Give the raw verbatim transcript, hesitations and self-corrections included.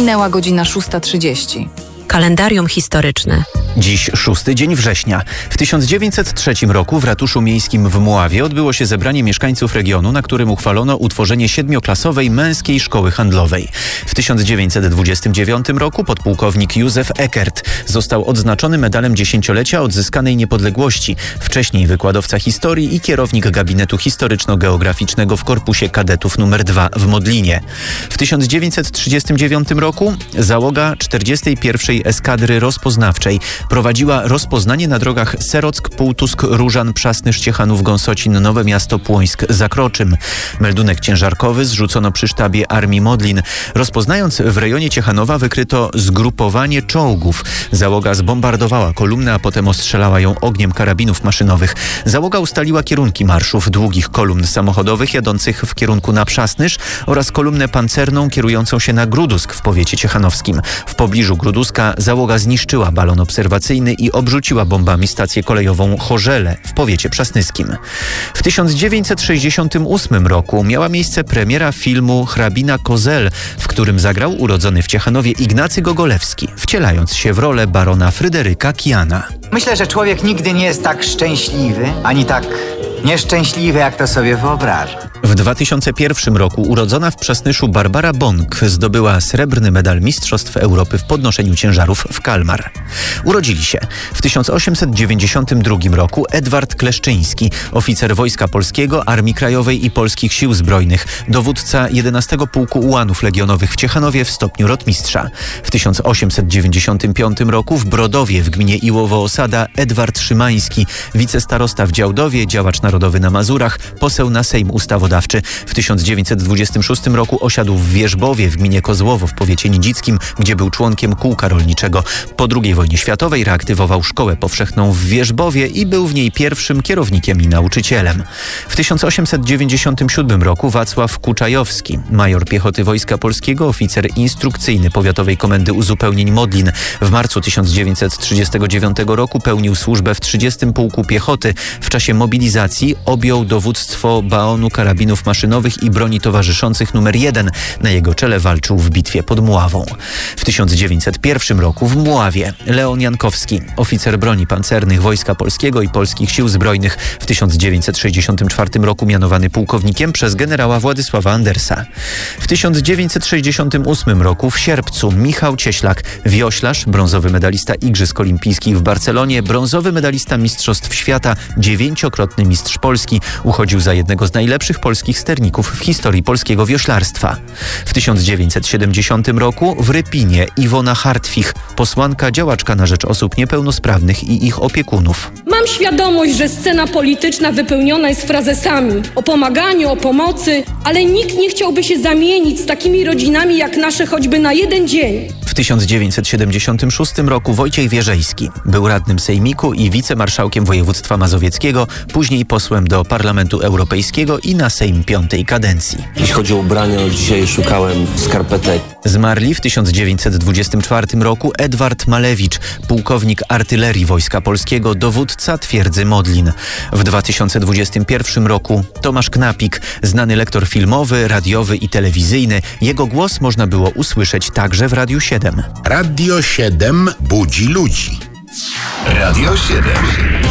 Minęła godzina szósta trzydzieści. Kalendarium historyczne. Dziś szósty dzień września. W tysiąc dziewięćset trzecim roku w ratuszu miejskim w Mławie odbyło się zebranie mieszkańców regionu, na którym uchwalono utworzenie siedmioklasowej męskiej szkoły handlowej. W tysiąc dziewięćset dwudziestym dziewiątym roku podpułkownik Józef Eckert został odznaczony medalem dziesięciolecia odzyskanej niepodległości. Wcześniej wykładowca historii i kierownik gabinetu historyczno-geograficznego w Korpusie Kadetów numer dwa w Modlinie. W tysiąc dziewięćset trzydziestym dziewiątym roku załoga czterdziestej pierwszej Eskadry Rozpoznawczej prowadziła rozpoznanie na drogach Serock, Półtusk, Różan, Przasnysz, Ciechanów, Gąsocin, Nowe Miasto, Płońsk, Zakroczym. Meldunek ciężarkowy zrzucono przy sztabie Armii Modlin. Rozpoznając w rejonie Ciechanowa wykryto zgrupowanie czołgów. Załoga zbombardowała kolumnę, a potem ostrzelała ją ogniem karabinów maszynowych. Załoga ustaliła kierunki marszów długich kolumn samochodowych jadących w kierunku na Przasnysz oraz kolumnę pancerną kierującą się na Grudusk w powiecie ciechanowskim. W pobliżu Gruduska załoga zniszczyła balon obserwacyjny i obrzuciła bombami stację kolejową Chorzele w powiecie przasnyskim. W tysiąc dziewięćset sześćdziesiątym ósmym roku miała miejsce premiera filmu Hrabina Kozel, w którym zagrał urodzony w Ciechanowie Ignacy Gogolewski, wcielając się w rolę barona Fryderyka Kiana. Myślę, że człowiek nigdy nie jest tak szczęśliwy, ani tak nieszczęśliwy, jak to sobie wyobraża. W dwa tysiące pierwszym roku urodzona w Przasnyszu Barbara Bąk zdobyła srebrny medal Mistrzostw Europy w podnoszeniu ciężarów w Kalmar. Urodzili się w tysiąc osiemset dziewięćdziesiątym drugim roku Edward Kleszczyński, oficer Wojska Polskiego, Armii Krajowej i Polskich Sił Zbrojnych, dowódca jedenastego Pułku Ułanów Legionowych w Ciechanowie w stopniu rotmistrza. W tysiąc osiemset dziewięćdziesiątym piątym roku w Brodowie w gminie Iłowo-Osada Edward Szymański, wicestarosta w Działdowie, działacz narodowy na Mazurach, poseł na Sejm Ustawodawczy. W tysiąc dziewięćset dwudziestym szóstym roku osiadł w Wierzbowie w gminie Kozłowo w powiecie nidzickim, gdzie był członkiem kółka rolniczego. Po drugiej wojnie światowej reaktywował szkołę powszechną w Wierzbowie i był w niej pierwszym kierownikiem i nauczycielem. W tysiąc osiemset dziewięćdziesiątym siódmym roku Wacław Kuczajowski, major piechoty Wojska Polskiego, oficer instrukcyjny Powiatowej Komendy Uzupełnień Modlin. W marcu tysiąc dziewięćset trzydziestego dziewiątego roku pełnił służbę w trzydziestym Pułku Piechoty. W czasie mobilizacji objął dowództwo baonu karabinów maszynowych i broni towarzyszących numer jeden. Na jego czele walczył w bitwie pod Mławą. W tysiąc dziewięćset pierwszym roku w Mławie Leon Jankowski, oficer broni pancernych Wojska Polskiego i Polskich Sił Zbrojnych. W tysiąc dziewięćset sześćdziesiątym czwartym roku mianowany pułkownikiem przez generała Władysława Andersa. W tysiąc dziewięćset sześćdziesiątym ósmym roku w sierpcu Michał Cieślak, wioślarz, brązowy medalista Igrzysk Olimpijskich w Barcelonie, brązowy medalista Mistrzostw Świata, dziewięciokrotny mistrz Polski, uchodził za jednego z najlepszych polskich sterników w historii polskiego wioślarstwa. W tysiąc dziewięćset siedemdziesiątym roku w Rypinie Iwona Hartwich, posłanka, działaczka na rzecz osób niepełnosprawnych i ich opiekunów. Mam świadomość, że scena polityczna wypełniona jest frazesami o pomaganiu, o pomocy, ale nikt nie chciałby się zamienić z takimi rodzinami jak nasze choćby na jeden dzień. W tysiąc dziewięćset siedemdziesiątym szóstym roku Wojciech Wierzejski był radnym sejmiku i wicemarszałkiem województwa mazowieckiego, później posłem do Parlamentu Europejskiego i na Sejm piątej kadencji. Jeśli chodzi o ubrania, dzisiaj szukałem skarpetek. Zmarli w tysiąc dziewięćset dwudziestym czwartym roku Edward Malewicz, pułkownik artylerii Wojska Polskiego, dowódca twierdzy Modlin. W dwa tysiące dwudziestym pierwszym roku Tomasz Knapik, znany lektor filmowy, radiowy i telewizyjny. Jego głos można było usłyszeć także w Radiu siedem. Radio siedem budzi ludzi. Radio siedem.